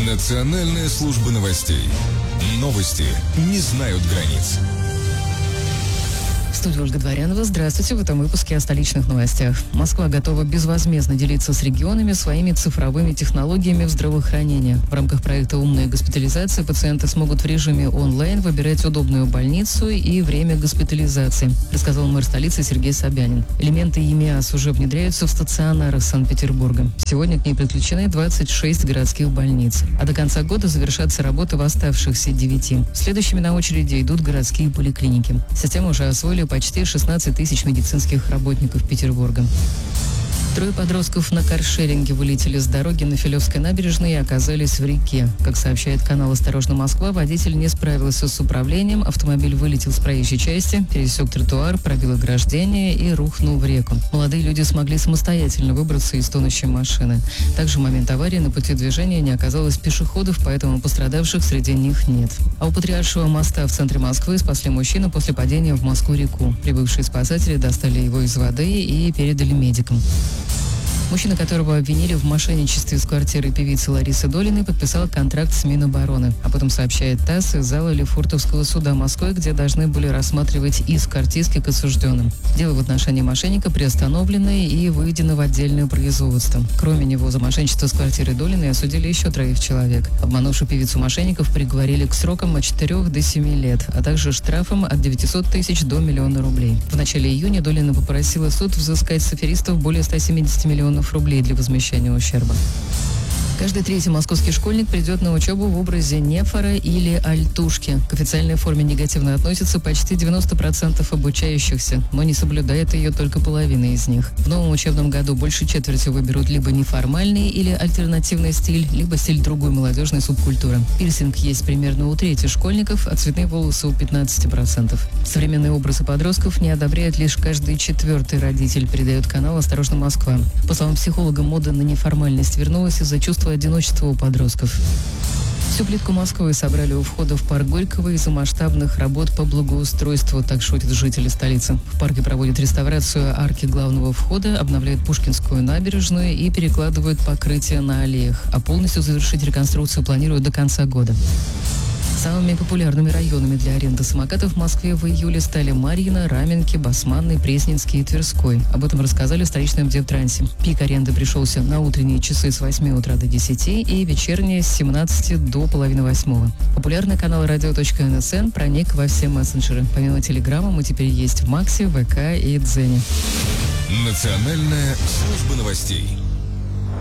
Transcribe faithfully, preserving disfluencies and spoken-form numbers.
Национальная служба новостей. Новости не знают границ. В студии Ольга Дворянова. Здравствуйте. В этом выпуске о столичных новостях. Москва готова безвозмездно делиться с регионами своими цифровыми технологиями в здравоохранении. В рамках проекта «Умная госпитализация» пациенты смогут в режиме онлайн выбирать удобную больницу и время госпитализации, рассказал мэр столицы Сергей Собянин. Элементы ЕМИАС уже внедряются в стационарах Санкт-Петербурга. Сегодня к ней подключены двадцать шесть городских больниц. А до конца года завершатся работы в оставшихся девяти. Следующими на очереди идут городские поликлиники. Систему уже освоили почти шестнадцать тысяч медицинских работников Петербурга. Трое подростков на каршеринге вылетели с дороги на Филевской набережной и оказались в реке. Как сообщает канал «Осторожно, Москва», водитель не справился с управлением, автомобиль вылетел с проезжей части, пересек тротуар, пробил ограждение и рухнул в реку. Молодые люди смогли самостоятельно выбраться из тонущей машины. Также в момент аварии на пути движения не оказалось пешеходов, поэтому пострадавших среди них нет. А у Патриаршего моста в центре Москвы спасли мужчину после падения в Москву-реку. Прибывшие спасатели достали его из воды и передали медикам. Мужчина, которого обвинили в мошенничестве с квартирой певицы Ларисы Долиной, подписал контракт с Минобороны. Об этом сообщает ТАСС из зала Лефортовского суда Москвы, где должны были рассматривать иск артистки к осужденным. Дело в отношении мошенника приостановлено и выведено в отдельное производство. Кроме него за мошенничество с квартирой Долиной осудили еще троих человек. Обманувших певицу мошенников приговорили к срокам от четырёх до семи лет, а также штрафом от девятисот тысяч до миллиона рублей. В начале июня Долина попросила суд взыскать с аферистов более ста семидесяти миллионов рублей для возмещения ущерба. Каждый третий московский школьник придет на учебу в образе нефора или альтушки. К официальной форме негативно относятся почти девяносто процентов обучающихся, но не соблюдает ее только половина из них. В новом учебном году больше четверти выберут либо неформальный или альтернативный стиль, либо стиль другой молодежной субкультуры. Пирсинг есть примерно у трети школьников, а цветные волосы у пятнадцати процентов. Современные образы подростков не одобряет лишь каждый четвертый родитель, передает канал «Осторожно, Москва». По словам психолога, мода на неформальность вернулась из-за чувства одиночества у подростков. Всю плитку Москвы собрали у входа в парк Горького из-за масштабных работ по благоустройству, так шутят жители столицы. В парке проводят реставрацию арки главного входа, обновляют Пушкинскую набережную и перекладывают покрытие на аллеях. А полностью завершить реконструкцию планируют до конца года. Самыми популярными районами для аренды самокатов в Москве в июле стали Марьино, Раменки, Басманный, Пресненский и Тверской. Об этом рассказали в столичном Девтрансе. Пик аренды пришелся на утренние часы с восьми утра до десяти и вечерние с семнадцати до половины восьмого. Популярный канал радио точка эн эс эн проник во все мессенджеры. Помимо Телеграма мы теперь есть в Максе, ВК и Дзене. Национальная служба новостей.